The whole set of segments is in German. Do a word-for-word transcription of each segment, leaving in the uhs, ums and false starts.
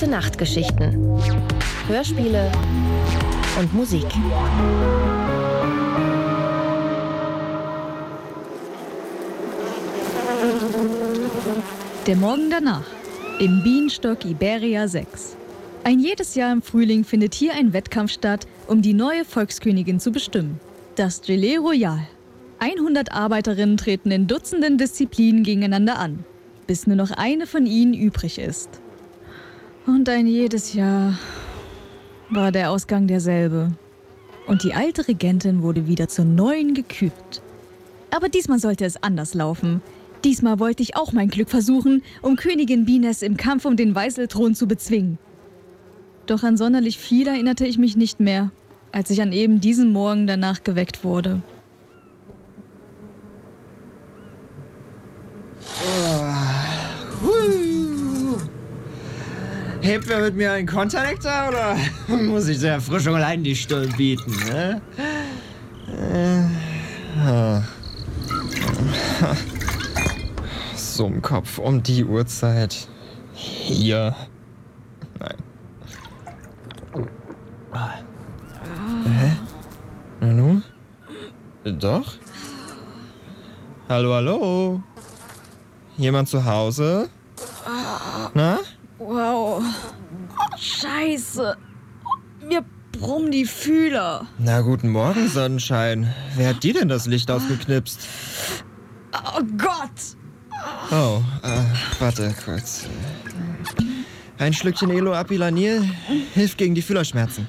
Gute-Nacht-Geschichten, Hörspiele und Musik. Der Morgen danach, im Bienenstock Iberia sechs. Ein jedes Jahr im Frühling findet hier ein Wettkampf statt, um die neue Volkskönigin zu bestimmen. Das Gelée Royale. hundert Arbeiterinnen treten in Dutzenden Disziplinen gegeneinander an, bis nur noch eine von ihnen übrig ist. Und ein jedes Jahr war der Ausgang derselbe. Und die alte Regentin wurde wieder zur neuen gekürt. Aber diesmal sollte es anders laufen. Diesmal wollte ich auch mein Glück versuchen, um Königin Bines im Kampf um den Weißelthron zu bezwingen. Doch an sonderlich viel erinnerte ich mich nicht mehr, als ich an eben diesen Morgen danach geweckt wurde. Hebt wer mit mir einen Konternektar oder muss ich der Erfrischung allein die Stirn bieten? Ne? Äh, so im Kopf um die Uhrzeit. Hier. Nein. Hä? Nanu? Doch? Hallo, hallo? Jemand zu Hause? Na? Wow. Scheiße. Mir brummen die Fühler. Na, guten Morgen, Sonnenschein. Wer hat dir denn das Licht ausgeknipst? Oh Gott! Oh, äh, warte kurz. Ein Schlückchen Elo-Apilanil hilft gegen die Fühlerschmerzen.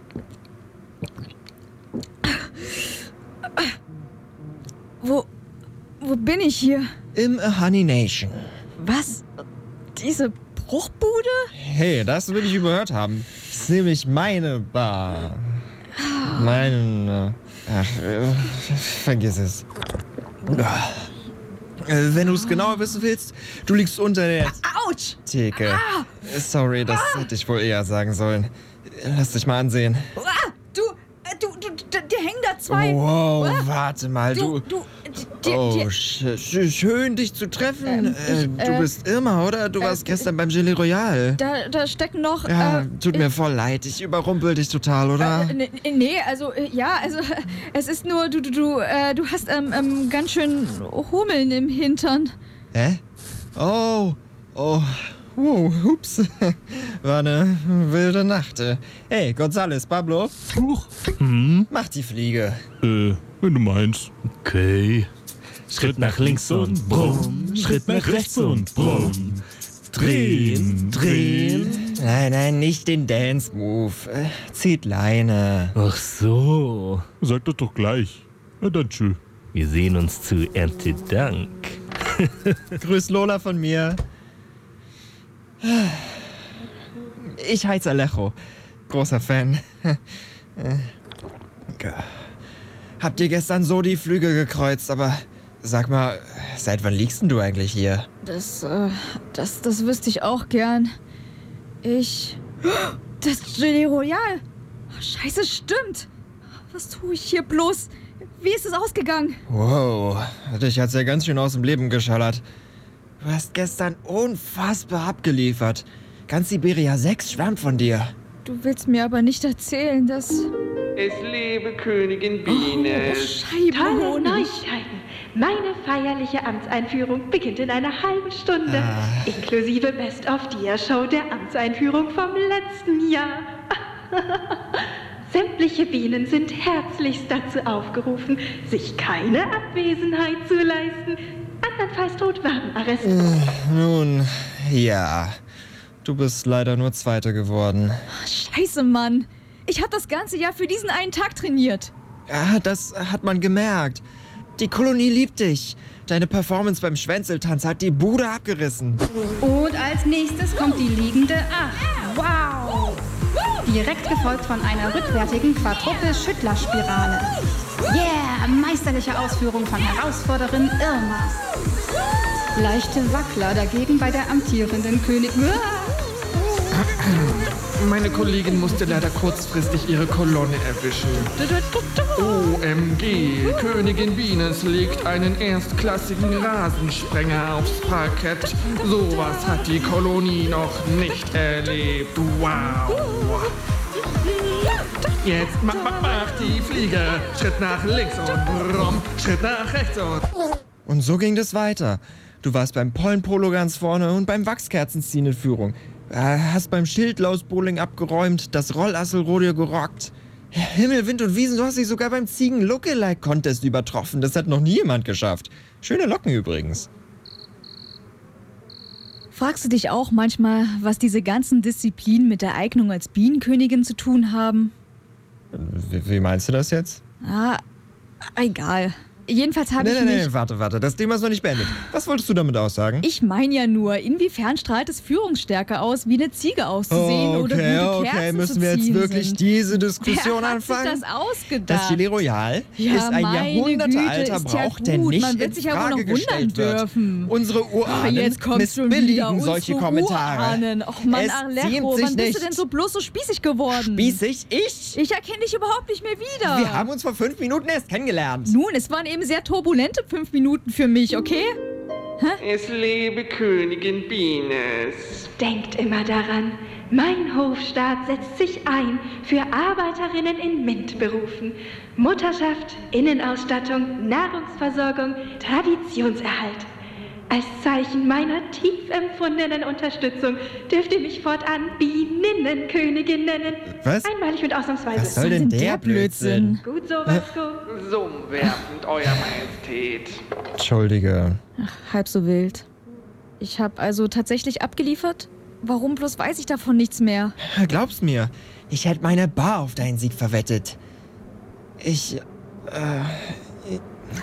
Wo, wo bin ich hier? Im Honey Nation. Was? Diese Bruchbude? Hey, das will ich überhört haben. Das ist nämlich meine Bar. Meine... Ach, äh, vergiss es. Äh, wenn du es genauer wissen willst, du liegst unter der Autsch! Theke. Ah! Sorry, das Ah! hätte ich wohl eher sagen sollen. Lass dich mal ansehen. Ah, du, äh, du, du, d- dir hängen da zwei... Wow, Ah! warte mal, Du, du... du, d- Oh, dir- sch sch schön, dich zu treffen. Ähm, äh, ich, du äh, bist Irma, oder? Du äh, warst gestern beim Gelée Royale. Da, da stecken noch... Ja, äh, tut mir voll leid. Ich überrumpel dich total, oder? Äh, nee, nee, also, äh, ja, also, äh, es ist nur, du, du, du, äh, du hast ähm, ähm, ganz schön Hummeln im Hintern. Hä? Oh, oh, wow, ups. War eine wilde Nacht. Hey, Gonzales, Pablo, Huch. Hm? mach die Fliege. Äh, wenn du meinst. Okay. Schritt nach links und brumm. Schritt nach rechts und brumm. Drehen, drehen. Nein, nein, nicht den Dance-Move. Äh, Zieht Leine. Ach so. Sag das doch gleich. Na dann tschö. Wir sehen uns zu Erntedank. Grüß Lola von mir. Ich heiße Alejo. Großer Fan. Habt ihr gestern so die Flügel gekreuzt, aber sag mal, seit wann liegst denn du eigentlich hier? Das, äh, das, das wüsste ich auch gern. Ich... Das Gelée Royale. Scheiße, stimmt. Was tue ich hier bloß? Wie ist es ausgegangen? Wow, dich hat's ja ganz schön aus dem Leben geschallert. Du hast gestern unfassbar abgeliefert. Ganz Iberia sechs schwärmt von dir. Du willst mir aber nicht erzählen, dass... Es lebe Königin Oh, Bines. Tolle Scheibenhonig. Neuigkeiten. Meine feierliche Amtseinführung beginnt in einer halben Stunde. Ah. Inklusive Best-of-Dia-Show der Amtseinführung vom letzten Jahr. Sämtliche Bienen sind herzlichst dazu aufgerufen, sich keine Abwesenheit zu leisten. Andernfalls droht Warnarrest. Nun, ja. Du bist leider nur Zweite geworden. Scheiße, Mann. Ich habe das ganze Jahr für diesen einen Tag trainiert. Ja, das hat man gemerkt. Die Kolonie liebt dich. Deine Performance beim Schwänzeltanz hat die Bude abgerissen. Und als nächstes kommt die liegende acht. Wow! Direkt gefolgt von einer rückwärtigen Quadruple-Schüttler-Spirale. Yeah! Meisterliche Ausführung von Herausforderin Irma. Leichte Wackler dagegen bei der amtierenden Königin. Meine Kollegin musste leider kurzfristig ihre Kolonne erwischen. O M G, Königin Bienes legt einen erstklassigen Rasensprenger aufs Parkett. Sowas hat die Kolonie noch nicht erlebt. Wow. Jetzt mach, mach, mach die Fliege. Schritt nach links und rum, Schritt nach rechts und... Und so ging das weiter. Du warst beim Pollenpolo ganz vorne und beim Wachskerzenziehen in Führung. Hast beim Schildlaus-Bowling abgeräumt, das Rollasselrodeo gerockt. Himmel, Wind und Wiesen, du hast dich sogar beim Ziegen-Lookalike-Contest übertroffen. Das hat noch nie jemand geschafft. Schöne Locken übrigens. Fragst du dich auch manchmal, was diese ganzen Disziplinen mit der Eignung als Bienenkönigin zu tun haben? Wie, wie meinst du das jetzt? Ah, egal. Jedenfalls habe nee, ich nee, mich... Nee, warte, warte, das Thema ist noch nicht beendet. Was wolltest du damit aussagen? Ich meine ja nur, inwiefern strahlt es Führungsstärke aus, wie eine Ziege auszusehen oh, okay, oder gute okay, Kerzen müssen zu wir jetzt ziehen wirklich sind. diese Diskussion Wer hat anfangen? sich das ausgedacht? Das Gelee Royal Ja, ist ein meine jahrhundertealter Güte, ist ja Brauch, der gut. nicht Man wird in sich ja wohl Frage noch wundern gestellt wird. dürfen. Unsere Ah, Urahnen jetzt kommt's schon wieder. missbilligen solche Unsere Kommentare. Urahnen. Och Mann, Es Alejo, ziemt wann sich bist du nicht. denn so bloß so spießig geworden? Spießig? Ich? Ich erkenne dich überhaupt nicht mehr wieder. Wir haben uns vor fünf Minuten erst kennengelernt. Nun, es waren eben sehr turbulente fünf Minuten für mich, okay? Es lebe Königin Bienes. Denkt immer daran, mein Hofstaat setzt sich ein für Arbeiterinnen in MINT-Berufen. Mutterschaft, Innenausstattung, Nahrungsversorgung, Traditionserhalt. Als Zeichen meiner tief empfundenen Unterstützung dürft ihr mich fortan Bieninnenkönigin nennen. Was? Einmalig und ausnahmsweise. Was soll denn denn der der Blödsinn? Gut so, Vasco. Summwerfend, Euer Majestät. Entschuldige. Ach, halb so wild. Ich habe also tatsächlich abgeliefert? Warum bloß weiß ich davon nichts mehr? Glaub's mir, ich hätte meine Bar auf deinen Sieg verwettet. Ich, äh... ich-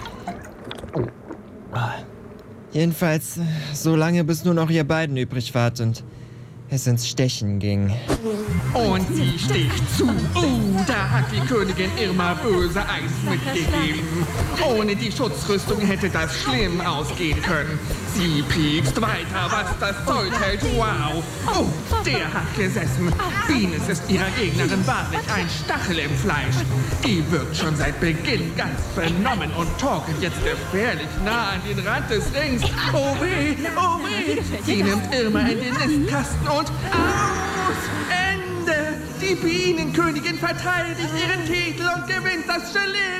Jedenfalls, so lange bis nur noch ihr beiden übrig wart und es ins Stechen ging. Und sie sticht zu. Oh, da hat die Königin Irma böse Eis mitgegeben. Ohne die Schutzrüstung hätte das schlimm ausgehen können. Sie piekst weiter, was das Zeug hält. Wow. Oh, der hat gesessen. Bienes ist ihrer Gegnerin wahrlich ein Stachel im Fleisch. Die wirkt schon seit Beginn ganz benommen und torkelt jetzt gefährlich nah an den Rand des Rings. Oh weh, oh weh. Sie nimmt Irma in den Nistkasten und aus! Ende! Die Bienenkönigin verteidigt ihren Titel und gewinnt das Gelee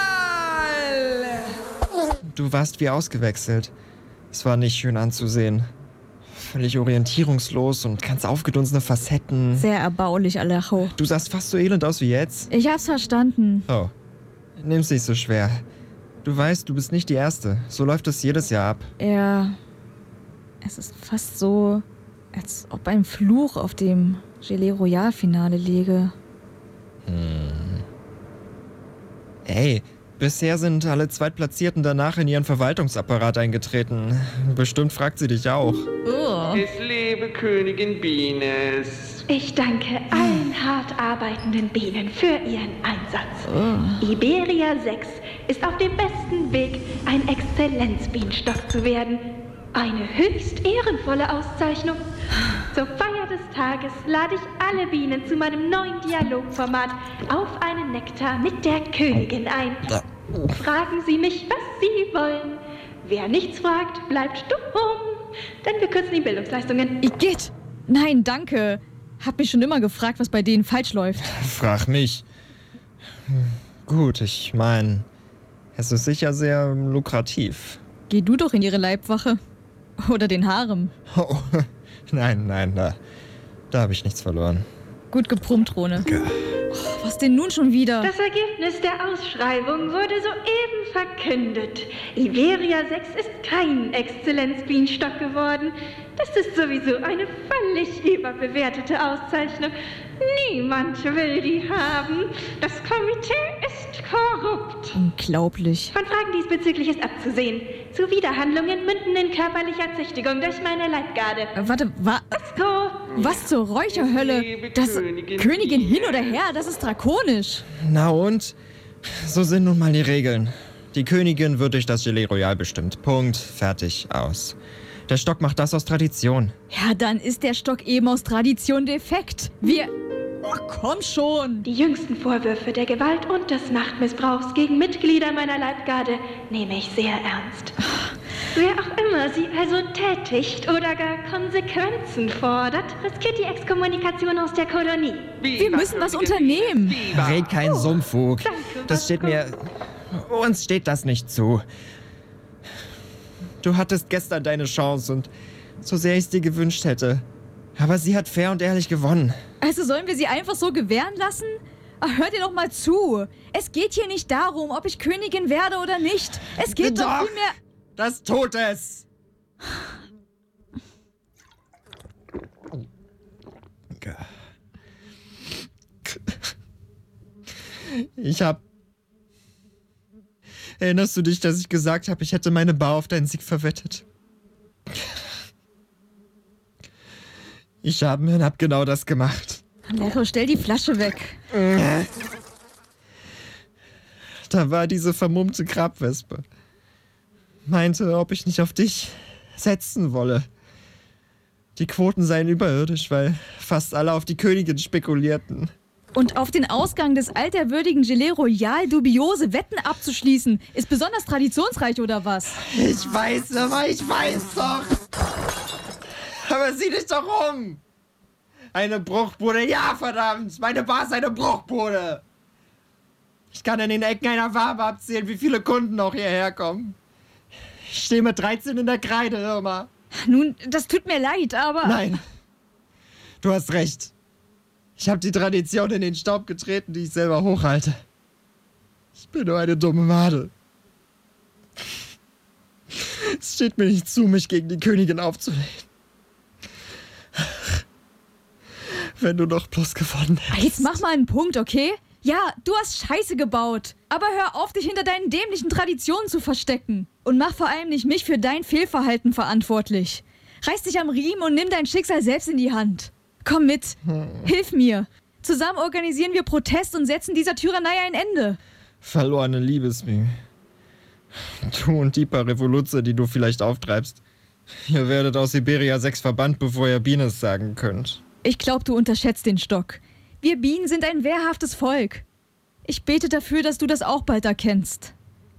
Royal! Du warst wie ausgewechselt. Es war nicht schön anzusehen. Völlig orientierungslos und ganz aufgedunsene Facetten. Sehr erbaulich, Alejo. Du sahst fast so elend aus wie jetzt. Ich hab's verstanden. Oh, nimm's nicht so schwer. Du weißt, du bist nicht die Erste. So läuft es jedes Jahr ab. Ja, es ist fast so, als ob ein Fluch auf dem Gelee Royal Finale liege. Hm. Ey, bisher sind alle Zweitplatzierten danach in ihren Verwaltungsapparat eingetreten. Bestimmt fragt sie dich auch. Oh. Es lebe Königin Bienes. Ich danke allen hart arbeitenden Bienen für ihren Einsatz. Oh. Iberia sechs ist auf dem besten Weg, ein Exzellenzbienenstock zu werden. Eine höchst ehrenvolle Auszeichnung. Zur Feier des Tages lade ich alle Bienen zu meinem neuen Dialogformat auf einen Nektar mit der Königin ein. Fragen Sie mich, was Sie wollen. Wer nichts fragt, bleibt stumm, denn wir kürzen die Bildungsleistungen. Igitt! Nein, danke. Hab mich schon immer gefragt, was bei denen falsch läuft. Frag mich. Gut, ich meine, es ist sicher sehr lukrativ. Geh du doch in ihre Leibwache. Oder den Harem. Oh, nein, nein, da, da habe ich nichts verloren. Gut gebrummt, Rone. Oh, was denn nun schon wieder? Das Ergebnis der Ausschreibung wurde soeben verkündet. Iberia sechs ist kein Exzellenzbienenstock geworden. Das ist sowieso eine völlig überbewertete Auszeichnung. Niemand will die haben. Das Komitee ist korrupt. Unglaublich. Von Fragen diesbezüglich ist abzusehen. Zuwiderhandlungen münden in körperlicher Züchtigung durch meine Leibgarde. Äh, warte, wa Vasco! was zur Räucherhölle? Das Königin Königin hin Bienes. oder her, das ist drakonisch. Na und? So sind nun mal die Regeln. Die Königin wird durch das Gelee Royal bestimmt. Punkt. Fertig. Aus. Der Stock macht das aus Tradition. Ja, dann ist der Stock eben aus Tradition defekt. Wir... Ach, komm schon! Die jüngsten Vorwürfe der Gewalt und des Machtmissbrauchs gegen Mitglieder meiner Leibgarde nehme ich sehr ernst. Wer auch immer sie also tätigt oder gar Konsequenzen fordert, riskiert die Exkommunikation aus der Kolonie. Wir müssen was unternehmen. Red keinen Sumpfvogel. Das steht mir... Uns steht das nicht zu. Du hattest gestern deine Chance und so sehr ich es dir gewünscht hätte. Aber sie hat fair und ehrlich gewonnen. Also sollen wir sie einfach so gewähren lassen? Ach, hör dir doch mal zu. Es geht hier nicht darum, ob ich Königin werde oder nicht. Es geht doch, doch vielmehr... Das tut es! Ich hab... Erinnerst du dich, dass ich gesagt habe, ich hätte meine Bar auf deinen Sieg verwettet? Ich habe und hab genau das gemacht. Lero, stell die Flasche weg. Da war diese vermummte Grabwespe. Meinte, ob ich nicht auf dich setzen wolle. Die Quoten seien überirdisch, weil fast alle auf die Königin spekulierten. Und auf den Ausgang des alterwürdigen Gelée Royale dubiose Wetten abzuschließen, ist besonders traditionsreich, oder was? Ich weiß, aber ich weiß doch. Aber sieh dich doch um. Eine Bruchbude, ja verdammt. Meine Bar ist eine Bruchbude. Ich kann in den Ecken einer Wabe abzählen, wie viele Kunden noch hierher kommen. Ich stehe mit dreizehn in der Kreide, Irma. Nun, das tut mir leid, aber... Nein, du hast recht. Ich habe die Tradition in den Staub getreten, die ich selber hochhalte. Ich bin nur eine dumme Made. Es steht mir nicht zu, mich gegen die Königin aufzulehnen. Wenn du doch bloß gewonnen hättest. Jetzt mach mal einen Punkt, okay? Ja, du hast Scheiße gebaut. Aber hör auf, dich hinter deinen dämlichen Traditionen zu verstecken. Und mach vor allem nicht mich für dein Fehlverhalten verantwortlich. Reiß dich am Riemen und nimm dein Schicksal selbst in die Hand. Komm mit. Hm. Hilf mir. Zusammen organisieren wir Protest und setzen dieser Tyrannei ein Ende. Verlorene Liebesmühe. Du und die paar Revoluzer, die du vielleicht auftreibst. Ihr werdet aus Iberia sechs verbannt, bevor ihr Bienes sagen könnt. Ich glaube, du unterschätzt den Stock. Wir Bienen sind ein wehrhaftes Volk. Ich bete dafür, dass du das auch bald erkennst.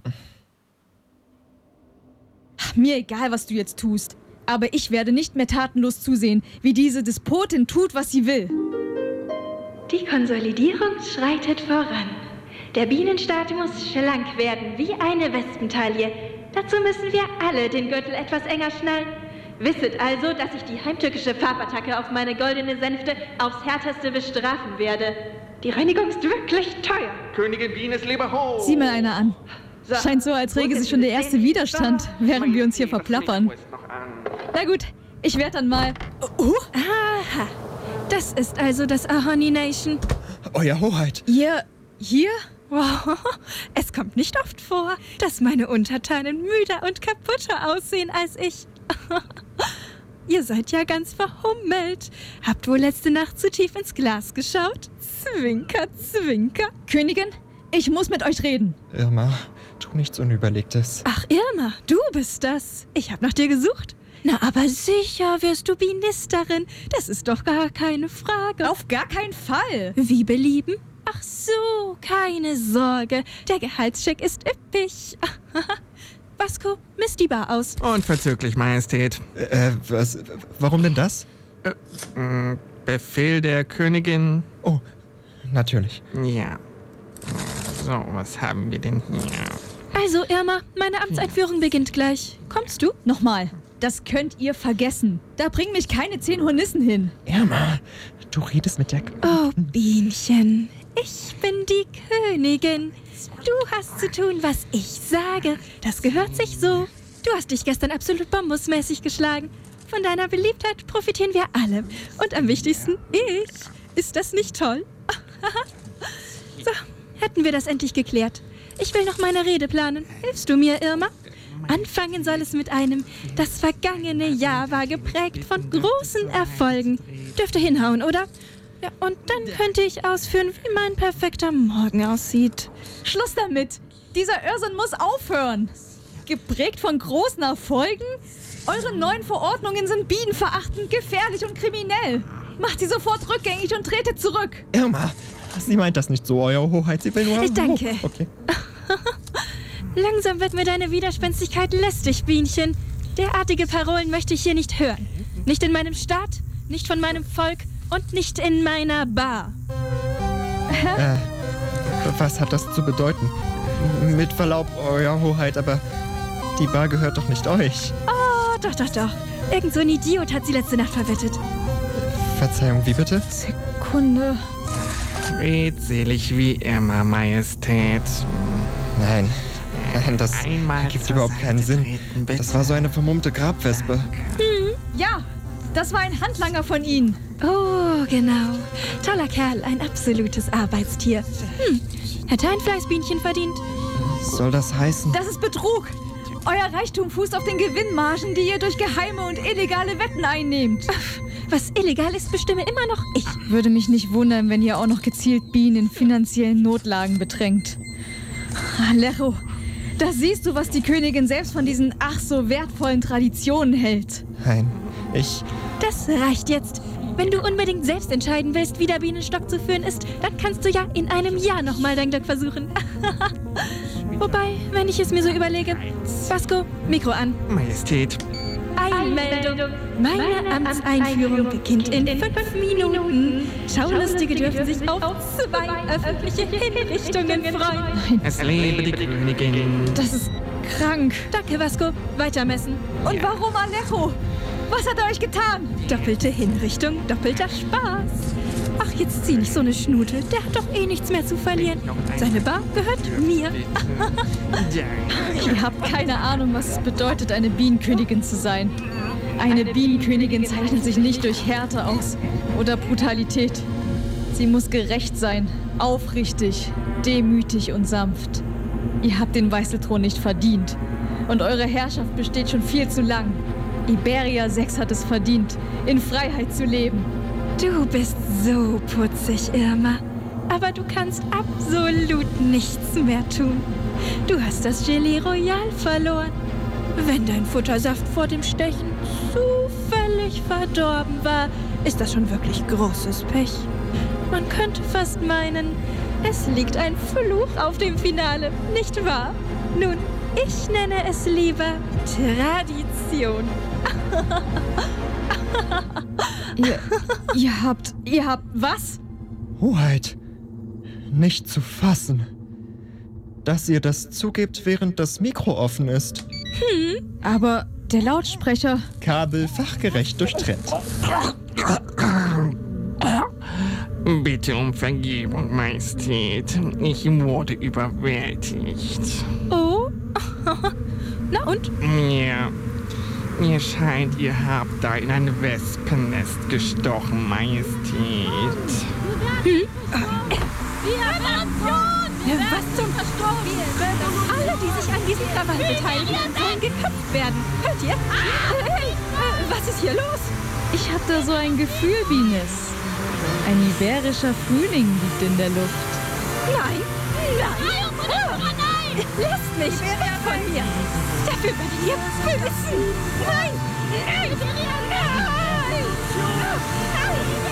Mir egal, was du jetzt tust. Aber ich werde nicht mehr tatenlos zusehen, wie diese Despotin tut, was sie will. Die Konsolidierung schreitet voran. Der Bienenstaat muss schlank werden, wie eine Wespentaille. Dazu müssen wir alle den Gürtel etwas enger schnallen. Wisset also, dass ich die heimtückische Farbattacke auf meine goldene Sänfte aufs Härteste bestrafen werde. Die Reinigung ist wirklich teuer. Königin Bienes lebe hoch! Sieh mal einer an. Scheint so, als rege sich schon der erste Widerstand, während wir uns hier verplappern. Na gut, ich werde dann mal... Uh, aha, das ist also das Ahoni Nation. Euer Hoheit. Ihr... hier? Wow, es kommt nicht oft vor, dass meine Untertanen müder und kaputter aussehen als ich. Ihr seid ja ganz verhummelt. Habt wohl letzte Nacht zu tief ins Glas geschaut? Zwinker, zwinker. Königin, ich muss mit euch reden. Irma, tu nichts Unüberlegtes. Ach, Irma, du bist das. Ich hab nach dir gesucht. Na, aber sicher wirst du Bienisterin. Das ist doch gar keine Frage. Auf gar keinen Fall. Wie belieben? Ach so, keine Sorge. Der Gehaltscheck ist üppig. Vasco, misst die Bar aus. Unverzüglich, Majestät. Äh, was? Warum denn das? Äh, mh, Befehl der Königin. Oh, natürlich. Ja. So, was haben wir denn hier? Also, Irma, meine Amtseinführung beginnt gleich. Kommst du? Nochmal. Das könnt ihr vergessen. Da bringen mich keine zehn Hornissen hin. Irma, du redest mit der... Oh, Bienchen. Ich bin die Königin. Du hast zu tun, was ich sage. Das gehört sich so. Du hast dich gestern absolut bambusmäßig geschlagen. Von deiner Beliebtheit profitieren wir alle. Und am wichtigsten, ich. Ist das nicht toll? So, hätten wir das endlich geklärt. Ich will noch meine Rede planen. Hilfst du mir, Irma? Anfangen soll es mit einem: Das vergangene Jahr war geprägt von großen Erfolgen. Dürfte hinhauen, oder? Ja, und dann könnte ich ausführen, wie mein perfekter Morgen aussieht. Schluss damit! Dieser Irrsinn muss aufhören! Geprägt von großen Erfolgen? Eure neuen Verordnungen sind bienenverachtend, gefährlich und kriminell. Macht sie sofort rückgängig und tretet zurück. Irma, sie meint das nicht so, Euer Hoheit. Sie will nur... Danke. Oh, okay. Langsam wird mir deine Widerspenstigkeit lästig, Bienchen. Derartige Parolen möchte ich hier nicht hören. Nicht in meinem Staat, nicht von meinem Volk und nicht in meiner Bar. Äh, was hat das zu bedeuten? Mit Verlaub, Euer Hoheit, aber die Bar gehört doch nicht euch. Oh, doch, doch, doch. Irgend so ein Idiot hat sie letzte Nacht verwettet. Verzeihung, wie bitte? Sekunde. Redselig wie immer, Majestät. Nein, nein, das Einmal ergibt zur überhaupt Seite keinen Sinn. treten, bitte. Das war so eine vermummte Grabwespe. Hm, ja, das war ein Handlanger von Ihnen. Oh, genau. Toller Kerl, ein absolutes Arbeitstier. Hm, hätte ein Fleißbienchen verdient. Soll das heißen? Das ist Betrug. Euer Reichtum fußt auf den Gewinnmargen, die ihr durch geheime und illegale Wetten einnehmt. Was illegal ist, bestimme immer noch ich. Würde mich nicht wundern, wenn ihr auch noch gezielt Bienen in finanziellen Notlagen bedrängt. Alejo, da siehst du, was die Königin selbst von diesen ach so wertvollen Traditionen hält. Nein, ich... Das reicht jetzt. Wenn du unbedingt selbst entscheiden willst, wie der Bienenstock zu führen ist, dann kannst du ja in einem Jahr nochmal dein Glück versuchen. Wobei, wenn ich es mir so überlege... Vasco, Mikro an. Majestät. Einmeldung. Meine Amtseinführung beginnt in fünf Minuten. Schaulustige dürfen sich auf zwei öffentliche Hinrichtungen freuen. Es lebe die Königin. Das ist krank. Danke, Vasco. Weitermessen. Und Ja. warum Alejo? Was hat er euch getan? Doppelte Hinrichtung, doppelter Spaß. Ach, jetzt zieh nicht so eine Schnute. Der hat doch eh nichts mehr zu verlieren. Seine Bar gehört mir. Ihr habt keine Ahnung, was es bedeutet, eine Bienenkönigin zu sein. Eine Bienenkönigin zeichnet sich nicht durch Härte aus oder Brutalität. Sie muss gerecht sein, aufrichtig, demütig und sanft. Ihr habt den Weißelthron nicht verdient. Und eure Herrschaft besteht schon viel zu lang. Iberia sechs hat es verdient, in Freiheit zu leben. Du bist so putzig, Irma. Aber du kannst absolut nichts mehr tun. Du hast das Gelee Royal verloren. Wenn dein Futtersaft vor dem Stechen zufällig verdorben war, ist das schon wirklich großes Pech. Man könnte fast meinen, es liegt ein Fluch auf dem Finale, nicht wahr? Nun, ich nenne es lieber Tradition. Ihr, ihr habt, ihr habt was? Hoheit, nicht zu fassen. Dass ihr das zugebt, während das Mikro offen ist. Hm, aber der Lautsprecher... Kabel fachgerecht durchtrennt. Bitte um Vergebung, Majestät. Ich wurde überwältigt. Oh? Na und? Ja. Mir scheint, ihr habt da in ein Wespennest gestochen, Majestät. Hm? Ja, was zum Verstorben? Alle, die sich an diesem Krawall beteiligen, sollen geköpft werden. Hört ihr? Hey, was ist hier los? Ich hatte so ein Gefühl, Bines. Ein iberischer Frühling liegt in der Luft. Nein, nein, nein, nein! Lasst mich weg von mir! Dafür werdet ihr büßen! Nein! Nein! Nein! Nein!